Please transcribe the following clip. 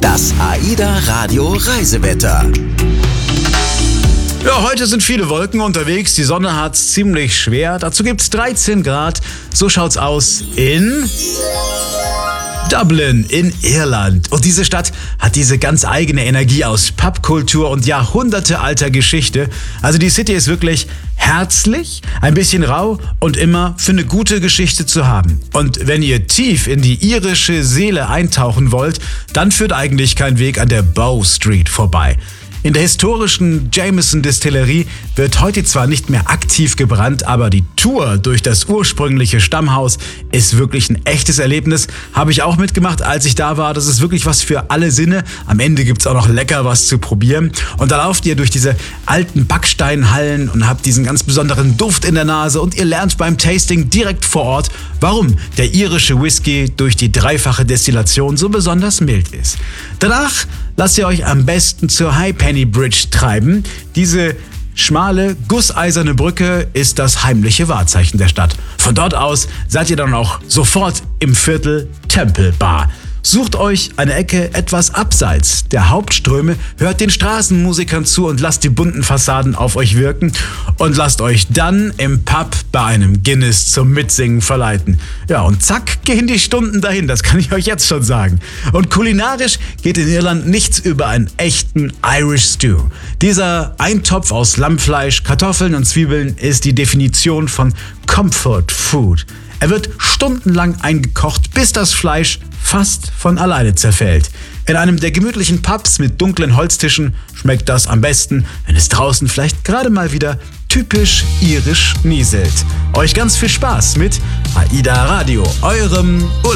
Das AIDA Radio Reisewetter. Ja, heute sind viele Wolken unterwegs, die Sonne hat's ziemlich schwer. Dazu gibt's 13 Grad. So schaut's aus in Dublin in Irland. Und diese Stadt hat diese ganz eigene Energie aus Pubkultur und jahrhundertealter Geschichte. Also die City ist wirklich herzlich, ein bisschen rau und immer für eine gute Geschichte zu haben. Und wenn ihr tief in die irische Seele eintauchen wollt, dann führt eigentlich kein Weg an der Bow Street vorbei. In der historischen Jameson Distillerie wird heute zwar nicht mehr aktiv gebrannt, aber die Tour durch das ursprüngliche Stammhaus ist wirklich ein echtes Erlebnis. Habe ich auch mitgemacht, als ich da war. Das ist wirklich was für alle Sinne. Am Ende gibt's auch noch lecker was zu probieren. Und da lauft ihr durch diese alten Backsteinhallen und habt diesen ganz besonderen Duft in der Nase und ihr lernt beim Tasting direkt vor Ort, warum der irische Whisky durch die dreifache Destillation so besonders mild ist. Danach lasst ihr euch am besten zur High Penny Bridge treiben. Diese schmale, gusseiserne Brücke ist das heimliche Wahrzeichen der Stadt. Von dort aus seid ihr dann auch sofort im Viertel Temple Bar. Sucht euch eine Ecke etwas abseits der Hauptströme, hört den Straßenmusikern zu und lasst die bunten Fassaden auf euch wirken und lasst euch dann im Pub bei einem Guinness zum Mitsingen verleiten. Ja, und zack, gehen die Stunden dahin, das kann ich euch jetzt schon sagen. Und kulinarisch geht in Irland nichts über einen echten Irish Stew. Dieser Eintopf aus Lammfleisch, Kartoffeln und Zwiebeln ist die Definition von Comfort Food. Er wird stundenlang eingekocht, bis das Fleisch fast von alleine zerfällt. In einem der gemütlichen Pubs mit dunklen Holztischen schmeckt das am besten, wenn es draußen vielleicht gerade mal wieder typisch irisch nieselt. Euch ganz viel Spaß mit AIDA Radio, eurem